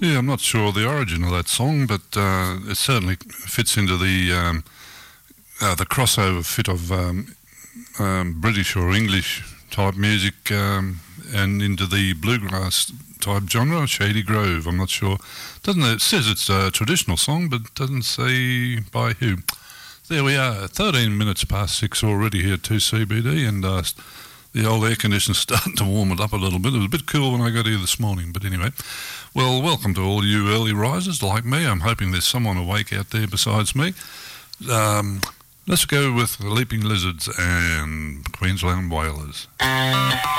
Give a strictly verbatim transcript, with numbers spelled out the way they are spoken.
Yeah, I'm not sure the origin of that song, but uh, it certainly fits into the um, uh, the crossover fit of um, um, British or English type music um, and into the bluegrass type genre, Shady Grove. I'm not sure. Doesn't it, it says it's a traditional song, but it doesn't say by who. There we are, thirteen minutes past six already here at two C B D, and uh, the old air conditioner's starting to warm it up a little bit. It was a bit cool when I got here this morning, but anyway. Well, welcome to all you early risers like me. I'm hoping there's someone awake out there besides me. Um, let's go with the Leaping Lizards and Queensland Whalers.